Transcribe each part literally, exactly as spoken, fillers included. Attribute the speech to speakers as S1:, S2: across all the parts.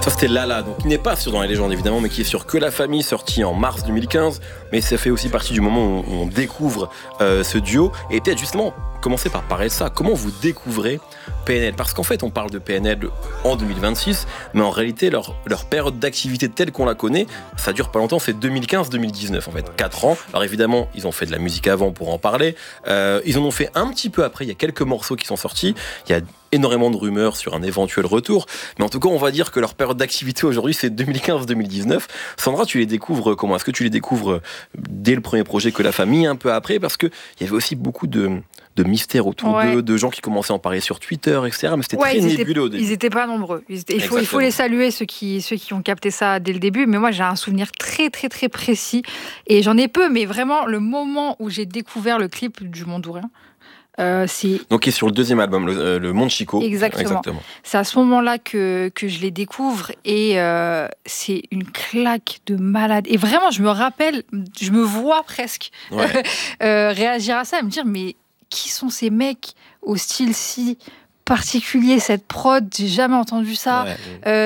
S1: Ça c'était Lala, donc qui n'est pas sur Dans les légendes évidemment, mais qui est sur Que la famille, sorti en mars deux mille quinze. Mais ça fait aussi partie du moment où on découvre euh, ce duo. Et peut-être justement, commencer par parler de ça. Comment vous découvrez P N L ? Parce qu'en fait, on parle de P N L en deux mille vingt-six, mais en réalité, leur, leur période d'activité telle qu'on la connaît, ça dure pas longtemps, c'est deux mille quinze deux mille dix-neuf en fait, quatre ans. Alors évidemment, ils ont fait de la musique avant pour en parler. Euh, ils en ont fait un petit peu après, il y a quelques morceaux qui sont sortis. Il y a énormément de rumeurs sur un éventuel retour. Mais en tout cas, on va dire que leur période d'activité aujourd'hui, c'est deux mille quinze deux mille dix-neuf. Sandra, tu les découvres comment ? Est-ce que tu les découvres dès le premier projet Que la famille, un peu après ? Parce qu'il y avait aussi beaucoup de, de mystères autour
S2: ouais.
S1: d'eux, de gens qui commençaient à en parler sur Twitter, et cetera. Mais c'était
S2: ouais,
S1: très
S2: ils
S1: nébuleux
S2: étaient,
S1: au début.
S2: Ils n'étaient pas nombreux. Ils étaient, il, faut, il faut les saluer, ceux qui, ceux qui ont capté ça dès le début. Mais moi, j'ai un souvenir très, très, très précis. Et j'en ai peu, mais vraiment, le moment où j'ai découvert le clip du Mondourin, Euh, c'est...
S1: Donc, qui est sur le deuxième album, le, euh, le Monde Chico.
S2: Exactement. Exactement. C'est à ce moment-là que, que je les découvre et euh, c'est une claque de malade. Et vraiment, je me rappelle, je me vois presque ouais. euh, réagir à ça, et me dire, mais qui sont ces mecs au style si particulier, cette prod, j'ai jamais entendu ça. Ouais. Euh,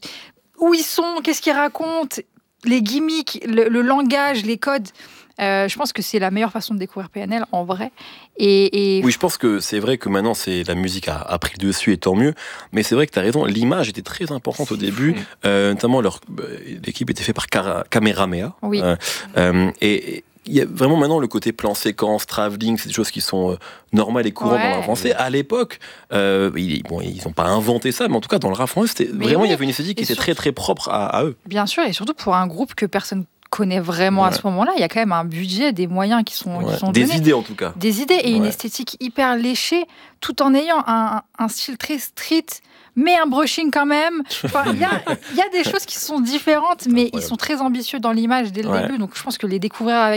S2: où ils sont, qu'est-ce qu'ils racontent, les gimmicks, le, le langage, les codes. Euh, je pense que c'est la meilleure façon de découvrir P N L en vrai. Et, et...
S1: Oui, je pense que c'est vrai que maintenant c'est la musique a, a pris le dessus et tant mieux. Mais c'est vrai que tu as raison, l'image était très importante c'est au début. Euh, notamment leur, l'équipe était faite par Kamehameha.
S2: Oui.
S1: Euh, euh, et, et il y a vraiment maintenant le côté plan séquence, travelling, c'est des choses qui sont euh, normales et courantes ouais. dans le rap français. À l'époque, euh, ils, bon, ils n'ont pas inventé ça, mais en tout cas dans le rap français, c'était mais vraiment oui. il y avait une esthétique qui et était surtout, très très propre à, à eux.
S2: Bien sûr, et surtout pour un groupe que personne connaît vraiment ouais. à ce moment-là, il y a quand même un budget, des moyens qui sont,
S1: ouais.
S2: qui sont
S1: des
S2: donnés.
S1: idées en tout cas.
S2: Des idées et ouais. une esthétique hyper léchée, tout en ayant un, un style très street, mais un brushing quand même. Enfin, il y a, y a des choses qui sont différentes, mais ils sont très ambitieux dans l'image dès le ouais. début, donc je pense que les découvrir avec